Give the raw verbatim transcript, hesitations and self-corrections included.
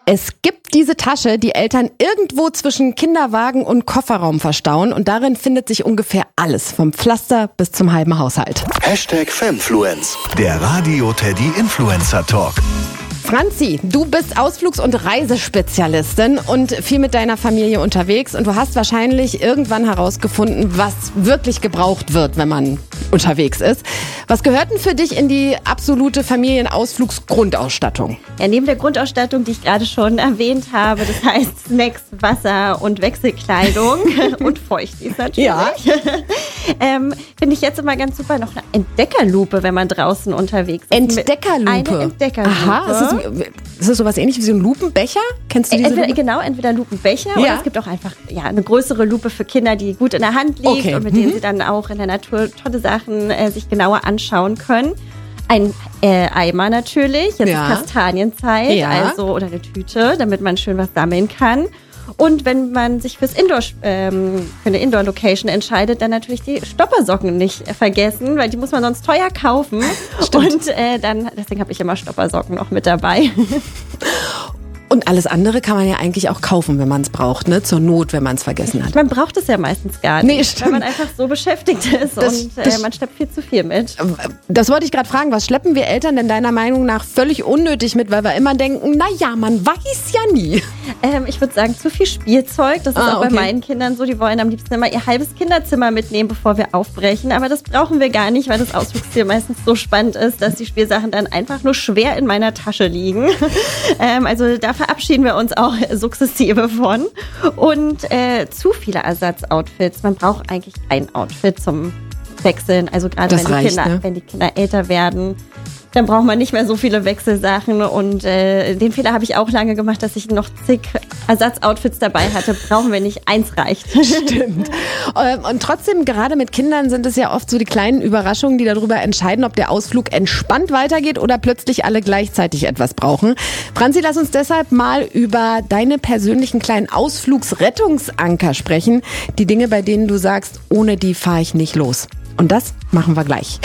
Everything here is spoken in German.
Es gibt diese Tasche, die Eltern irgendwo zwischen Kinderwagen und Kofferraum verstauen und darin findet sich ungefähr alles, vom Pflaster bis zum halben Haushalt. Hashtag Femfluence, der Radio Teddy Influencer Talk. Franzi, du bist Ausflugs- und Reisespezialistin und viel mit deiner Familie unterwegs und du hast wahrscheinlich irgendwann herausgefunden, was wirklich gebraucht wird, wenn man unterwegs ist. Was gehört denn für dich in die absolute Familienausflugsgrundausstattung? Ja, neben der Grundausstattung, die ich gerade schon erwähnt habe, das heißt Snacks, Wasser und Wechselkleidung und Feuchtis natürlich, Ja. ähm, finde ich jetzt immer ganz super noch eine Entdeckerlupe, wenn man draußen unterwegs ist. Entdeckerlupe? Eine Entdeckerlupe. Aha, ist das, ist das sowas ähnliches wie so ein Lupenbecher? Kennst du diese Entweder, Lupe? genau, entweder Lupenbecher Ja. oder es gibt auch einfach ja, eine größere Lupe für Kinder, die gut in der Hand liegt Okay. und mit denen sie dann auch in der Natur tolle Sachen äh, sich genauer anschauen können. Ein äh, Eimer natürlich, jetzt Ja. ist Kastanienzeit, Ja. also oder eine Tüte, damit man schön was sammeln kann. Und wenn man sich fürs Indoor, ähm, für eine Indoor-Location entscheidet, dann natürlich die Stoppersocken nicht vergessen, weil die muss man sonst teuer kaufen. Stimmt. Und äh, dann, deswegen habe ich immer Stoppersocken noch mit dabei. Und alles andere kann man ja eigentlich auch kaufen, wenn man es braucht, ne? Zur Not, wenn man es vergessen hat. Man braucht es ja meistens gar nicht, Nee, stimmt. weil man einfach so beschäftigt ist Das- und das- äh, man schleppt viel zu viel mit. Das wollte ich gerade fragen, was schleppen wir Eltern denn deiner Meinung nach völlig unnötig mit, weil wir immer denken, na ja, man weiß ja nie. Ähm, ich würde sagen, zu viel Spielzeug. Das ist Ah, auch bei okay. meinen Kindern so. Die wollen am liebsten immer ihr halbes Kinderzimmer mitnehmen, bevor wir aufbrechen. Aber das brauchen wir gar nicht, weil das Ausflugsziel meistens so spannend ist, dass die Spielsachen dann einfach nur schwer in meiner Tasche liegen. ähm, also da verabschieden wir uns auch sukzessive von. Und äh, zu viele Ersatzoutfits. Man braucht eigentlich ein Outfit zum Wechseln. Also gerade Das wenn, die reicht, Kinder, ne? wenn die Kinder älter werden. Dann braucht man nicht mehr so viele Wechselsachen und äh, den Fehler habe ich auch lange gemacht, dass ich noch zig Ersatzoutfits dabei hatte. Brauchen wir nicht, eins reicht. Stimmt. Ähm, Und trotzdem, gerade mit Kindern sind es ja oft so die kleinen Überraschungen, die darüber entscheiden, ob der Ausflug entspannt weitergeht oder plötzlich alle gleichzeitig etwas brauchen. Franzi, lass uns deshalb mal über deine persönlichen kleinen Ausflugsrettungsanker sprechen. Die Dinge, bei denen du sagst, ohne die fahre ich nicht los. Und das machen wir gleich.